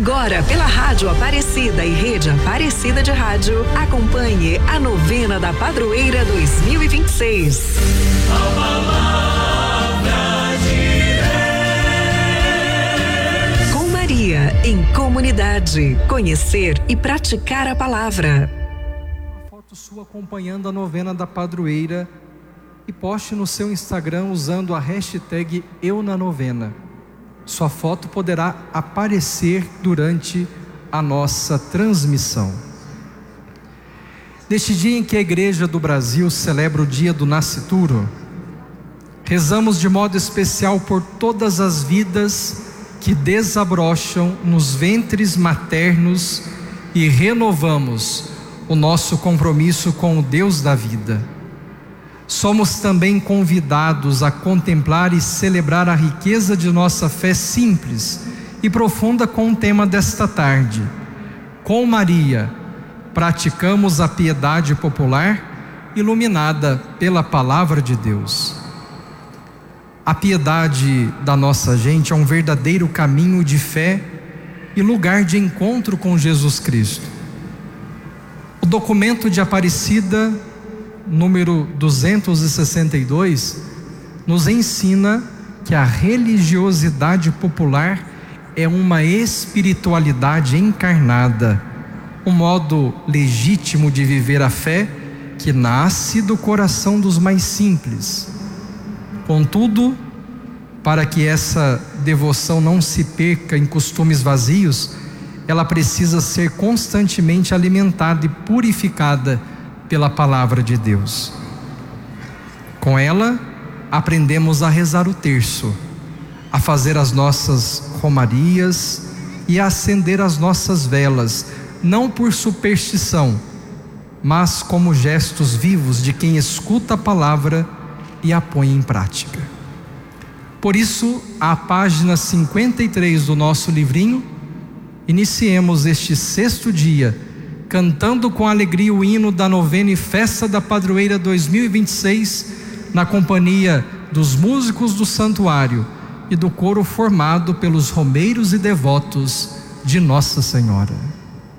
Agora, pela Rádio Aparecida e Rede Aparecida de Rádio, acompanhe a novena da Padroeira 2026. A palavra de Deus. Com Maria, em comunidade, conhecer e praticar a palavra. Uma foto sua acompanhando a novena da Padroeira e poste no seu Instagram usando a hashtag #EuNaNovena. Sua foto poderá aparecer durante a nossa transmissão. Neste dia em que a Igreja do Brasil celebra o dia do Nascituro, rezamos de modo especial por todas as vidas que desabrocham nos ventres maternos e renovamos o nosso compromisso com o Deus da vida. Somos também convidados a contemplar e celebrar a riqueza de nossa fé simples e profunda com o tema desta tarde. Com Maria, praticamos a piedade popular iluminada pela palavra de Deus. A piedade da nossa gente é um verdadeiro caminho de fé e lugar de encontro com Jesus Cristo. O documento de Aparecida, número 262, nos ensina que a religiosidade popular é uma espiritualidade encarnada, um modo legítimo de viver a fé que nasce do coração dos mais simples. Contudo, para que essa devoção não se perca em costumes vazios, ela precisa ser constantemente alimentada e purificada pela palavra de Deus. Com ela, aprendemos a rezar o terço, a fazer as nossas romarias e a acender as nossas velas, não por superstição, mas como gestos vivos de quem escuta a palavra e a põe em prática. Por isso, à página 53 do nosso livrinho, iniciemos este 6º dia cantando com alegria o hino da novena e festa da Padroeira 2026, na companhia dos músicos do santuário e do coro formado pelos romeiros e devotos de Nossa Senhora.